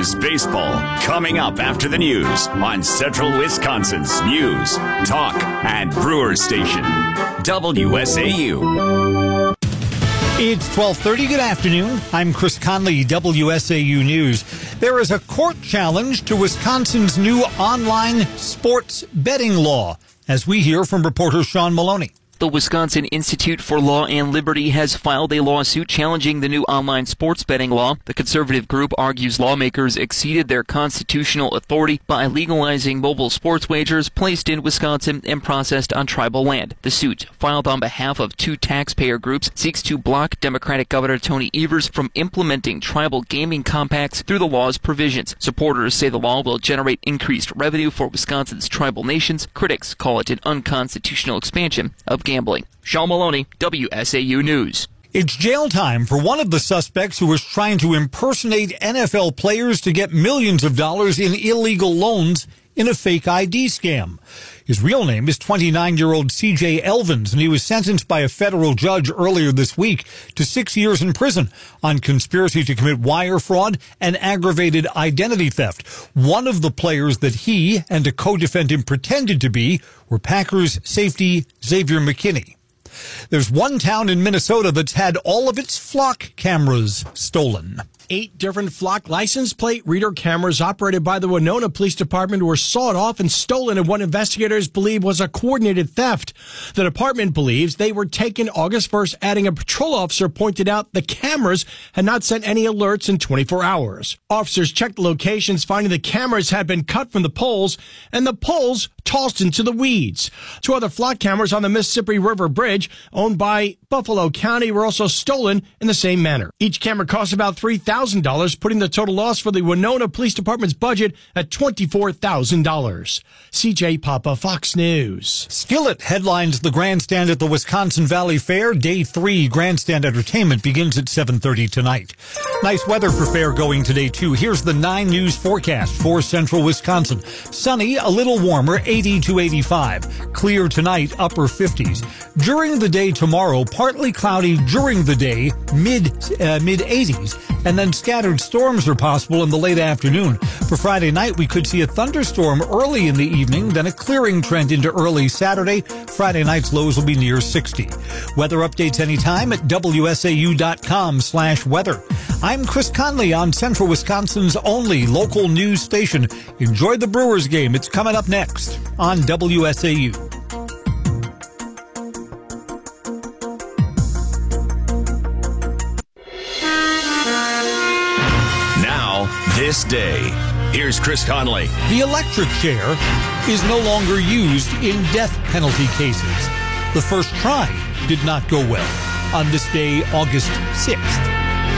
Brewers baseball coming up after the news on Central Wisconsin's News, Talk, and Brewers Station, WSAU. It's 12:30. Good afternoon. I'm Chris Conley, WSAU News. There is a court challenge to Wisconsin's new online sports betting law, as we hear from reporter Sean Maloney. The Wisconsin Institute for Law and Liberty has filed a lawsuit challenging the new online sports betting law. The conservative group argues lawmakers exceeded their constitutional authority by legalizing mobile sports wagers placed in Wisconsin and processed on tribal land. The suit, filed on behalf of two taxpayer groups, seeks to block Democratic Governor Tony Evers from implementing tribal gaming compacts through the law's provisions. Supporters say the law will generate increased revenue for Wisconsin's tribal nations. Critics call it an unconstitutional expansion of gambling. Sean Maloney, WSAU News. It's jail time for one of the suspects who was trying to impersonate NFL players to get millions of dollars in illegal loans in a fake ID scam. His real name is 29-year-old C.J. Elvins, and he was sentenced by a federal judge earlier this week to 6 years in prison on conspiracy to commit wire fraud and aggravated identity theft. One of the players that he and a co-defendant pretended to be were Packers safety Xavier McKinney. There's one town in Minnesota that's had all of its flock cameras stolen. 8 different flock license plate reader cameras operated by the Winona Police Department were sawed off and stolen in what investigators believe was a coordinated theft. The department believes they were taken August 1st, adding a patrol officer pointed out the cameras had not sent any alerts in 24 hours. Officers checked the locations, finding the cameras had been cut from the poles and the poles tossed into the weeds. 2 other flock cameras on the Mississippi River Bridge, owned by Buffalo County, were also stolen in the same manner. Each camera cost about $3,000, putting the total loss for the Winona Police Department's budget at $24,000. CJ Papa, Fox News. Skillet headlines the grandstand at the Wisconsin Valley Fair. Day 3 grandstand entertainment begins at 7:30 tonight. Nice weather for fair going today, too. Here's the 9 News forecast for central Wisconsin. Sunny, a little warmer, 80 to 85. Clear tonight, upper 50s. During the day tomorrow, partly cloudy during the day, mid 80s. And then scattered storms are possible in the late afternoon. For Friday night, we could see a thunderstorm early in the evening, then a clearing trend into early Saturday. Friday night's lows will be near 60. Weather updates anytime at WSAU.com/weather. I'm Chris Conley on Central Wisconsin's only local news station. Enjoy the Brewers game. It's coming up next on WSAU. This day, here's Chris Conley. The electric chair is no longer used in death penalty cases. The first try did not go well on this day, August 6th.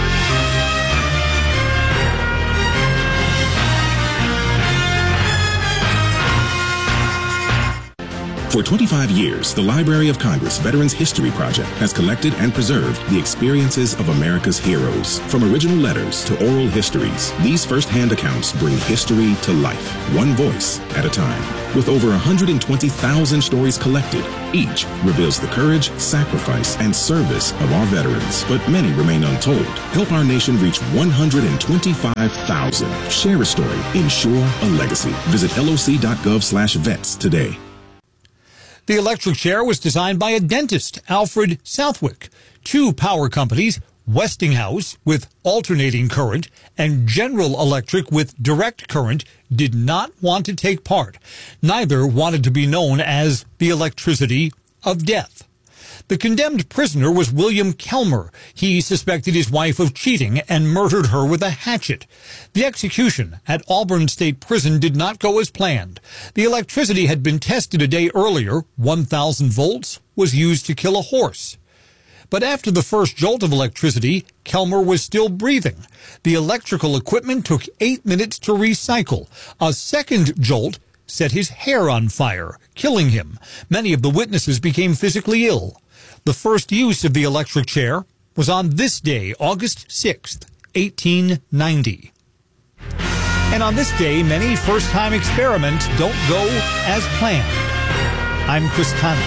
For 25 years, the Library of Congress Veterans History Project has collected and preserved the experiences of America's heroes. From original letters to oral histories, these first-hand accounts bring history to life, one voice at a time. With over 120,000 stories collected, each reveals the courage, sacrifice, and service of our veterans. But many remain untold. Help our nation reach 125,000. Share a story. Ensure a legacy. Visit loc.gov/vets today. The electric chair was designed by a dentist, Alfred Southwick. 2 power companies, Westinghouse with alternating current and General Electric with direct current, did not want to take part. Neither wanted to be known as the electricity of death. The condemned prisoner was William Kelmer. He suspected his wife of cheating and murdered her with a hatchet. The execution at Auburn State Prison did not go as planned. The electricity had been tested a day earlier. 1,000 volts was used to kill a horse. But after the first jolt of electricity, Kelmer was still breathing. The electrical equipment took 8 minutes to recycle. A second jolt set his hair on fire, killing him. Many of the witnesses became physically ill. The first use of the electric chair was on this day, August 6th, 1890. And on this day, many first-time experiments don't go as planned. I'm Chris Conley.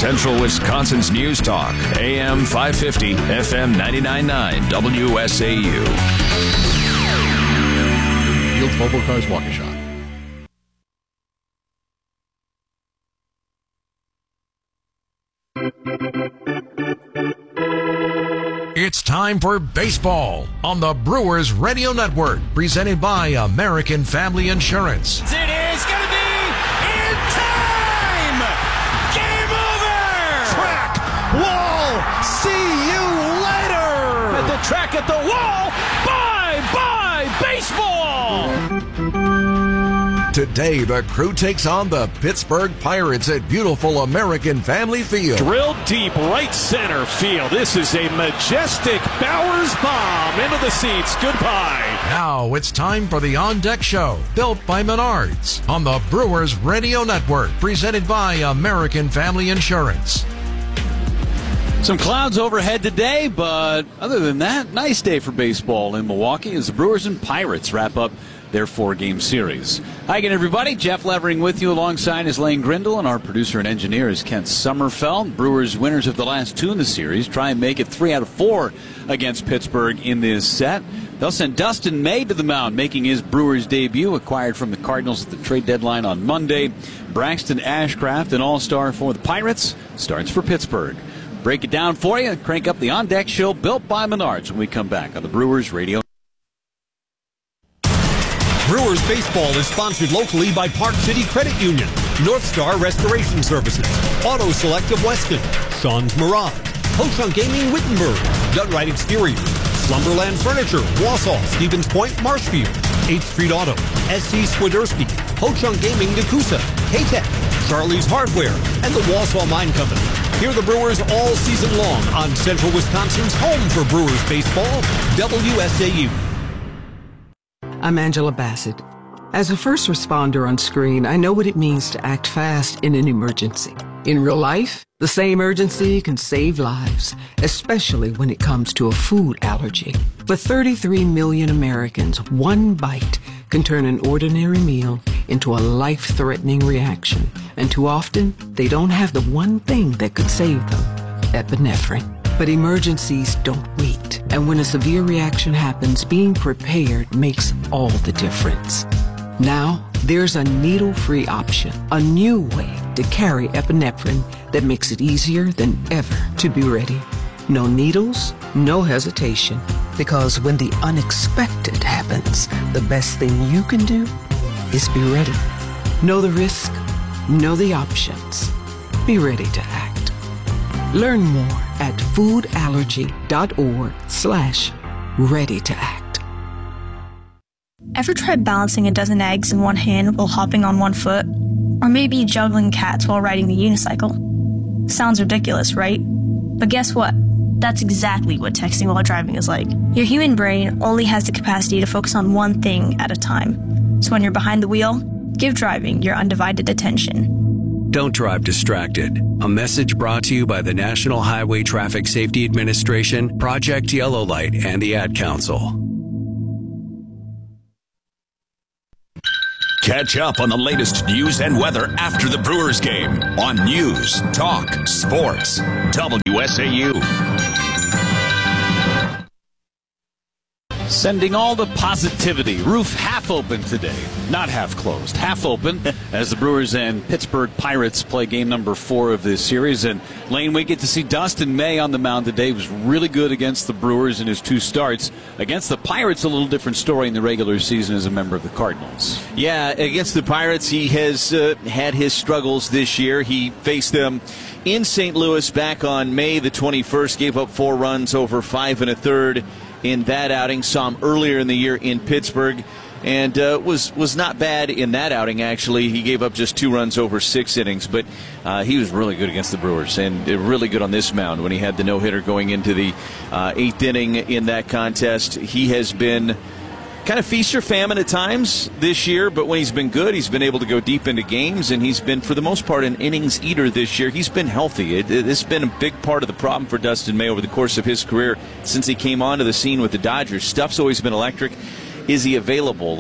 Central Wisconsin's News Talk, AM 550, FM 99.9, WSAU. Fields Volvo Cars Waukesha. It's time for baseball on the Brewers Radio Network, presented by American Family Insurance. It is going to be in time! Game over! Track, wall, see you later! At the track, at the wall, bye-bye baseball! Today, the crew takes on the Pittsburgh Pirates at beautiful American Family Field. Drilled deep right center field. This is a majestic Bowers bomb into the seats. Goodbye. Now it's time for the On Deck Show, built by Menards, on the Brewers Radio Network, presented by American Family Insurance. Some clouds overhead today, but other than that, nice day for baseball in Milwaukee as the Brewers and Pirates wrap up their 4-game series. Hi again, everybody. Jeff Levering with you alongside is Lane Grindle, and our producer and engineer is Kent Sommerfeld. Brewers winners of the last 2 in the series try and make it 3 out of 4 against Pittsburgh in this set. They'll send Dustin May to the mound, making his Brewers debut, acquired from the Cardinals at the trade deadline on Monday. Braxton Ashcraft, an all-star for the Pirates, starts for Pittsburgh. Break it down for you and crank up the On Deck Show built by Menards when we come back on the Brewers Radio. Brewers baseball is sponsored locally by Park City Credit Union, North Star Restoration Services, Auto Select of Weston, Sean's Mirage, Ho-Chunk Gaming Wittenberg, Dunright Exterior, Slumberland Furniture, Wausau, Stevens Point, Marshfield, 8th Street Auto, SC Swiderski, Ho-Chunk Gaming Nakusa, K-Tech, Charlie's Hardware, and the Wausau Mine Company. Hear the Brewers all season long on Central Wisconsin's home for Brewers baseball, WSAU. I'm Angela Bassett. As a first responder on screen, I know what it means to act fast in an emergency. In real life, the same urgency can save lives, especially when it comes to a food allergy. For 33 million Americans, one bite can turn an ordinary meal into a life-threatening reaction. And too often, they don't have the one thing that could save them, epinephrine. But emergencies don't wait. And when a severe reaction happens, being prepared makes all the difference. Now, there's a needle-free option, a new way to carry epinephrine that makes it easier than ever to be ready. No needles, no hesitation. Because when the unexpected happens, the best thing you can do is be ready. Know the risk, know the options. Be ready to act. Learn more at foodallergy.org/ready to act. Ever tried balancing a dozen eggs in one hand while hopping on one foot? Or maybe juggling cats while riding the unicycle? Sounds ridiculous, right? But guess what? That's exactly what texting while driving is like. Your human brain only has the capacity to focus on one thing at a time. So when you're behind the wheel, give driving your undivided attention. Don't drive distracted. A message brought to you by the National Highway Traffic Safety Administration, Project Yellow Light, and the Ad Council. Catch up on the latest news and weather after the Brewers game on News, Talk, Sports, WSAU. Sending all the positivity. Roof half open today. Not half closed. Half open as the Brewers and Pittsburgh Pirates play game number 4 of this series. And, Lane, we get to see Dustin May on the mound today. He was really good against the Brewers in his 2 starts. Against the Pirates, a little different story in the regular season as a member of the Cardinals. Yeah, against the Pirates, he has had his struggles this year. He faced them in St. Louis back on May the 21st, gave up 4 runs over 5 1/3 in that outing. Saw him earlier in the year in Pittsburgh and was not bad in that outing, actually. He gave up just 2 runs over 6 innings, but he was really good against the Brewers and really good on this mound when he had the no-hitter going into the 8th inning in that contest. He has been kind of feast or famine at times this year, but when he's been good, he's been able to go deep into games, and he's been, for the most part, an innings eater this year. He's been healthy. It's been a big part of the problem for Dustin May over the course of his career since he came onto the scene with the Dodgers. Stuff's always been electric. Is he available?